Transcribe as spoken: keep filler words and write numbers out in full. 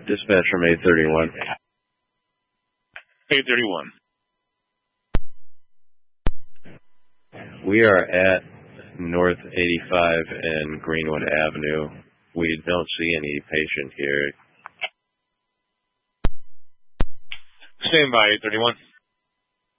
Dispatch from eight thirty-one. eight thirty-one. We are at North eighty-five and Greenwood Avenue. We don't see any patient here. Stand by, eight thirty-one.